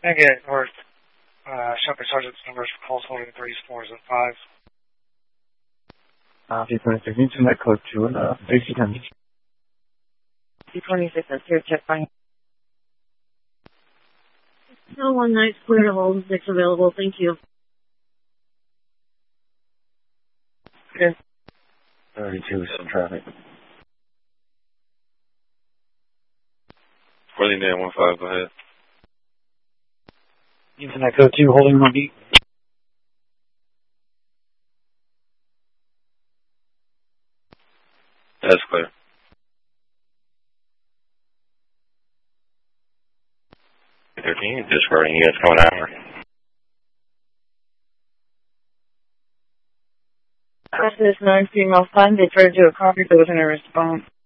Negative North, Shepherd Sergeant's numbers for calls holding 3s, 4s, and 5s. D26, Internet code to AC 10. D26, that's here, check fine. No, 1 night, clear to hold, 6 available, thank you. Okay. 32, some traffic. Worthington 15, go ahead. Internet code 2, holding 1 beat. That's clear. Discarding, you guys coming after. After this 9 female fund, they tried to do a copy, but wasn't a response.